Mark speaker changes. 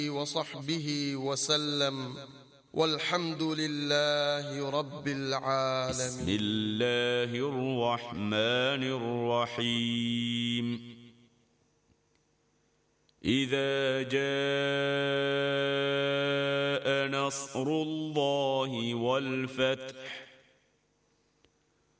Speaker 1: وصحبه وسلم، والحمد لله رب العالمين.
Speaker 2: بسم الله الرحمن الرحيم. إذا جاء نصر الله والفتح